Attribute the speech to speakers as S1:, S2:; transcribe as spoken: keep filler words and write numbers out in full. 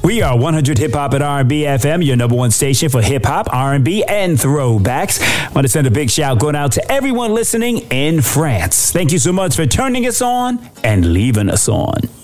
S1: We are one hundred Hip Hop and R and B F M, your number one station for hip hop, R and B, and throwbacks. I want to send a big shout going out to everyone listening in France. Thank you so much for turning us on and leaving us on.